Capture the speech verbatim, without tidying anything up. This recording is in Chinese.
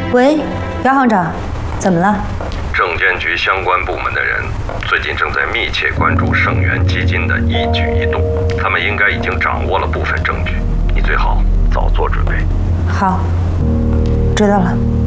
喂，姚行长，怎么了？ 证监局相关部门的人最近正在密切关注盛源基金的一举一动，他们应该已经掌握了部分证据，你最好早做准备。 好，知道了。